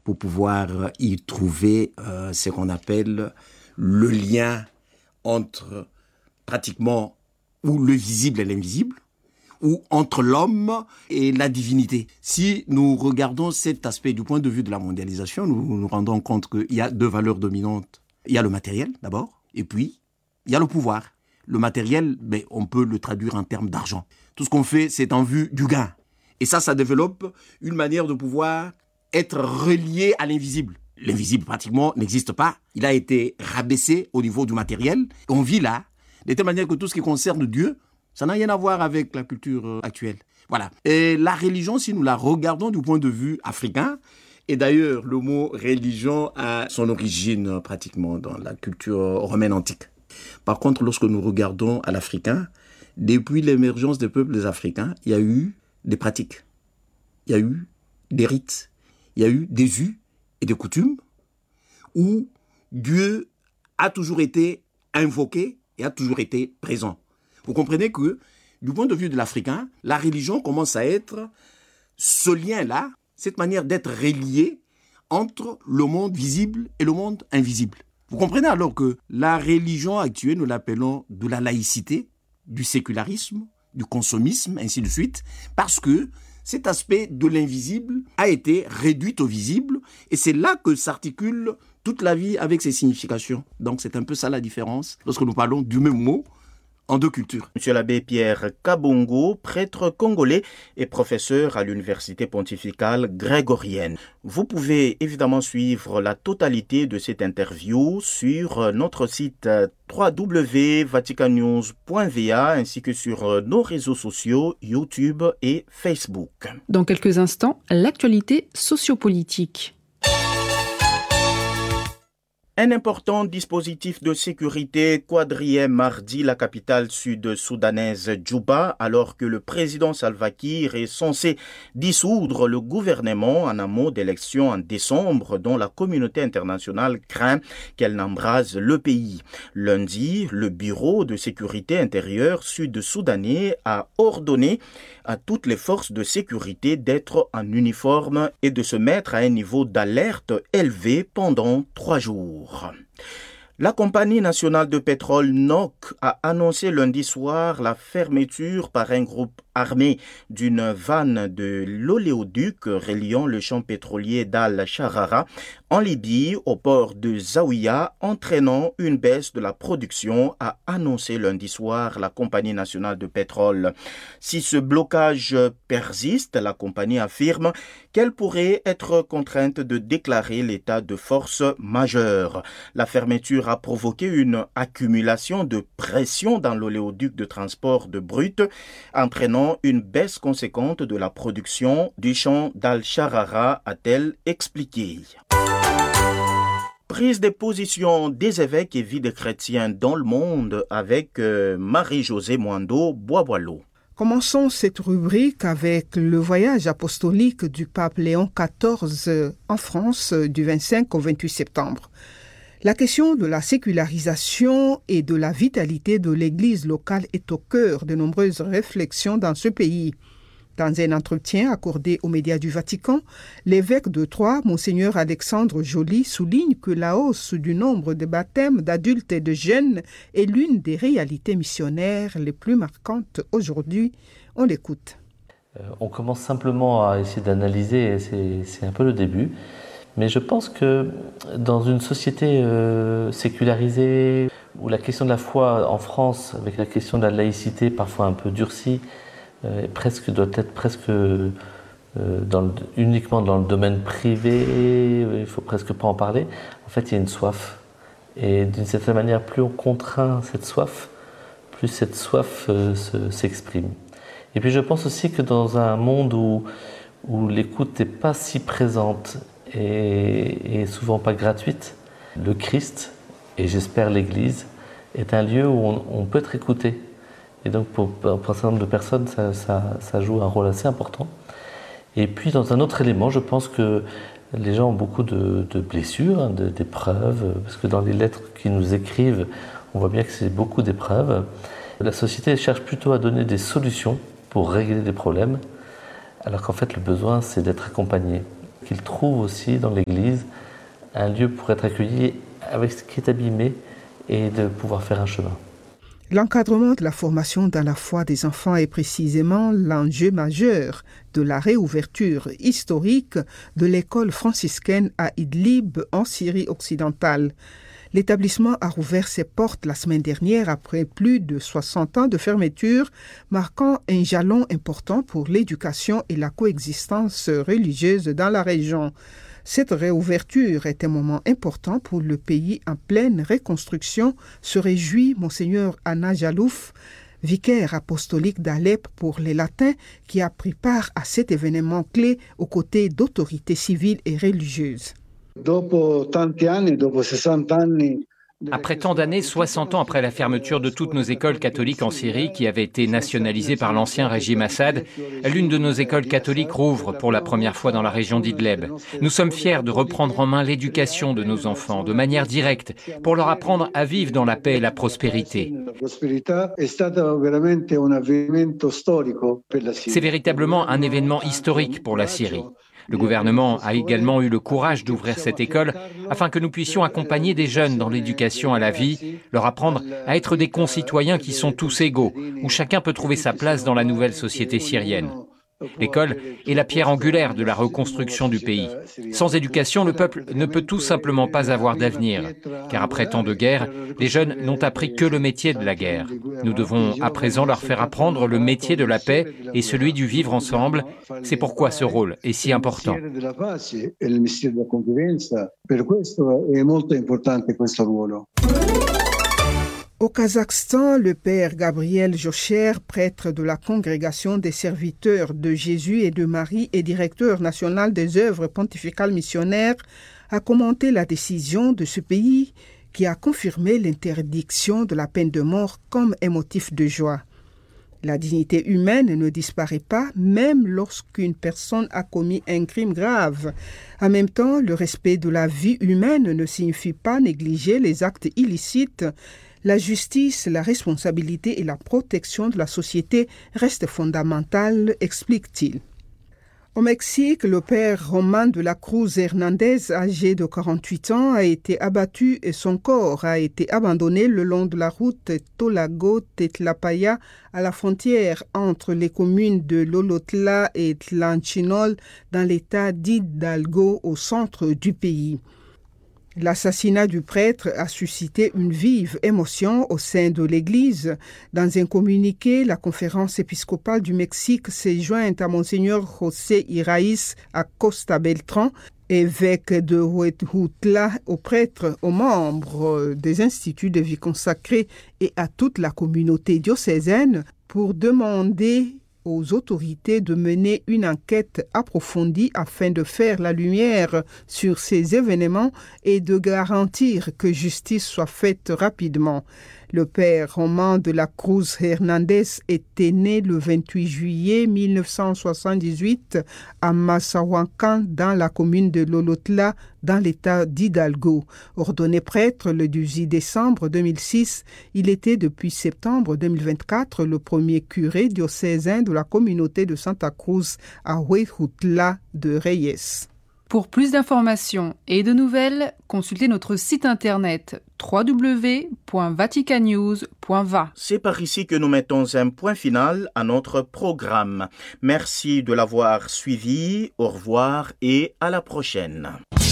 pour pouvoir y trouver ce qu'on appelle le lien entre pratiquement ou le visible et l'invisible, ou entre l'homme et la divinité. Si nous regardons cet aspect du point de vue de la mondialisation, nous nous rendons compte qu'il y a deux valeurs dominantes. Il y a le matériel d'abord, et puis il y a le pouvoir. Le matériel, on peut le traduire en termes d'argent. Tout ce qu'on fait, c'est en vue du gain. Et ça développe une manière de pouvoir être relié à l'invisible. L'invisible, pratiquement, n'existe pas. Il a été rabaissé au niveau du matériel. On vit là, de telle manière que tout ce qui concerne Dieu, ça n'a rien à voir avec la culture actuelle. Voilà. Et la religion, si nous la regardons du point de vue africain, et d'ailleurs, le mot religion a son origine pratiquement dans la culture romaine antique. Par contre, lorsque nous regardons à l'africain, depuis l'émergence des peuples africains, il y a eu des pratiques, il y a eu des rites, il y a eu des us et des coutumes où Dieu a toujours été invoqué et a toujours été présent. Vous comprenez que, du point de vue de l'Africain, la religion commence à être ce lien-là, cette manière d'être relié entre le monde visible et le monde invisible. Vous comprenez alors que la religion actuelle, nous l'appelons de la laïcité, du sécularisme, du consomisme, ainsi de suite, parce que cet aspect de l'invisible a été réduit au visible, et c'est là que s'articule toute la vie avec ses significations. Donc c'est un peu ça la différence lorsque nous parlons du même mot en deux cultures. Monsieur l'abbé Pierre Kabongo, prêtre congolais et professeur à l'université pontificale grégorienne. Vous pouvez évidemment suivre la totalité de cette interview sur notre site www.vaticannews.va ainsi que sur nos réseaux sociaux YouTube et Facebook. Dans quelques instants, l'actualité sociopolitique. Un important dispositif de sécurité quadrillait mardi la capitale sud-soudanaise Djouba alors que le président Salva Kiir est censé dissoudre le gouvernement en amont d'élections en décembre dont la communauté internationale craint qu'elle n'embrase le pays. Lundi, le bureau de sécurité intérieure sud-soudanais a ordonné à toutes les forces de sécurité d'être en uniforme et de se mettre à un niveau d'alerte élevé pendant 3 jours. La compagnie nationale de pétrole NOC a annoncé lundi soir la fermeture par un groupe armé d'une vanne de l'oléoduc reliant le champ pétrolier d'Al-Sharara en Libye au port de Zawiya, entraînant une baisse de la production, a annoncé lundi soir la compagnie nationale de pétrole. Si ce blocage persiste, la compagnie affirme qu'elle pourrait être contrainte de déclarer l'état de force majeure. La fermeture a provoqué une accumulation de pression dans l'oléoduc de transport de brut, entraînant une baisse conséquente de la production du champ d'Al-Sharara, a-t-elle expliqué. Prise de position des évêques et vie des chrétiens dans le monde avec Marie-Josée Mwando Boisboileau. Commençons cette rubrique avec le voyage apostolique du pape Léon XIV en France du 25 au 28 septembre. La question de la sécularisation et de la vitalité de l'Église locale est au cœur de nombreuses réflexions dans ce pays. Dans un entretien accordé aux médias du Vatican, l'évêque de Troyes, Monseigneur Alexandre Joly, souligne que la hausse du nombre de baptêmes d'adultes et de jeunes est l'une des réalités missionnaires les plus marquantes aujourd'hui. On l'écoute. On commence simplement à essayer d'analyser, c'est un peu le début. Mais je pense que dans une société sécularisée, où la question de la foi en France, avec la question de la laïcité parfois un peu durcie, doit être uniquement dans le domaine privé, il ne faut presque pas en parler. En fait, il y a une soif. Et d'une certaine manière, plus on contraint cette soif, plus cette soif s'exprime. Et puis je pense aussi que dans un monde où l'écoute n'est pas si présente, et souvent pas gratuite, le Christ, et j'espère l'Église, est un lieu où on peut être écouté. Et donc pour un certain nombre de personnes, ça joue un rôle assez important. Et puis dans un autre élément, je pense que les gens ont beaucoup de blessures, d'épreuves, parce que dans les lettres qu'ils nous écrivent, on voit bien que c'est beaucoup d'épreuves. La société cherche plutôt à donner des solutions pour régler des problèmes, alors qu'en fait le besoin c'est d'être accompagné. qu'ils trouvent aussi dans l'église un lieu pour être accueillis avec ce qui est abîmé et de pouvoir faire un chemin. L'encadrement de la formation dans la foi des enfants est précisément l'enjeu majeur de la réouverture historique de l'école franciscaine à Idlib en Syrie occidentale. L'établissement a rouvert ses portes la semaine dernière après plus de 60 ans de fermeture, marquant un jalon important pour l'éducation et la coexistence religieuse dans la région. Cette réouverture est un moment important pour le pays en pleine reconstruction, se réjouit Monseigneur Anna Jalouf, vicaire apostolique d'Alep pour les Latins, qui a pris part à cet événement clé aux côtés d'autorités civiles et religieuses. Après tant d'années, 60 ans après la fermeture de toutes nos écoles catholiques en Syrie qui avaient été nationalisées par l'ancien régime Assad, l'une de nos écoles catholiques rouvre pour la première fois dans la région d'Idlib. Nous sommes fiers de reprendre en main l'éducation de nos enfants de manière directe pour leur apprendre à vivre dans la paix et la prospérité. C'est véritablement un événement historique pour la Syrie. Le gouvernement a également eu le courage d'ouvrir cette école afin que nous puissions accompagner des jeunes dans l'éducation à la vie, leur apprendre à être des concitoyens qui sont tous égaux, où chacun peut trouver sa place dans la nouvelle société syrienne. L'école est la pierre angulaire de la reconstruction du pays. Sans éducation, le peuple ne peut tout simplement pas avoir d'avenir, car après tant de guerres, les jeunes n'ont appris que le métier de la guerre. Nous devons à présent leur faire apprendre le métier de la paix et celui du vivre ensemble. C'est pourquoi ce rôle est si important. Au Kazakhstan, le père Gabriel Jocher, prêtre de la Congrégation des serviteurs de Jésus et de Marie et directeur national des œuvres pontificales missionnaires, a commenté la décision de ce pays qui a confirmé l'interdiction de la peine de mort comme un motif de joie. La dignité humaine ne disparaît pas, même lorsqu'une personne a commis un crime grave. En même temps, le respect de la vie humaine ne signifie pas négliger les actes illicites. La justice, la responsabilité et la protection de la société restent fondamentales, explique-t-il. Au Mexique, le père Roman de la Cruz Hernandez, âgé de 48 ans, a été abattu et son corps a été abandonné le long de la route Tolago-Tetlapaya à la frontière entre les communes de Lolotla et Tlanchinol dans l'état d'Hidalgo au centre du pays. L'assassinat du prêtre a suscité une vive émotion au sein de l'Église. Dans un communiqué, la conférence épiscopale du Mexique s'est jointe à Monseigneur José Iraíz Acosta Beltrán, évêque de Huejutla, aux prêtres, aux membres des instituts de vie consacrée et à toute la communauté diocésaine pour demander aux autorités de mener une enquête approfondie afin de faire la lumière sur ces événements et de garantir que justice soit faite rapidement. Le père Roman de la Cruz Hernandez était né le 28 juillet 1978 à Mazahuancan, dans la commune de Lolotla, dans l'état d'Hidalgo. Ordonné prêtre le 18 décembre 2006, il était depuis septembre 2024 le premier curé diocésain de la communauté de Santa Cruz à Huejutla de Reyes. Pour plus d'informations et de nouvelles, consultez notre site internet www.vaticannews.va. C'est par ici que nous mettons un point final à notre programme. Merci de l'avoir suivi, au revoir et à la prochaine.